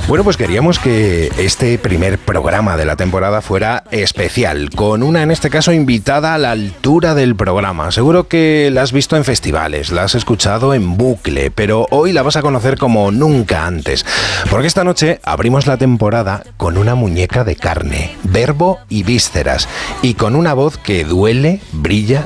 Bueno, pues queríamos que este primer programa de la temporada fuera especial, con una, en este caso, invitada a la altura del programa. Seguro que la has visto en festivales, la has escuchado en bucle, pero hoy la vas a conocer como nunca antes. Porque esta noche abrimos la temporada con una muñeca de carne, verbo y vísceras, y con una voz que duele, brilla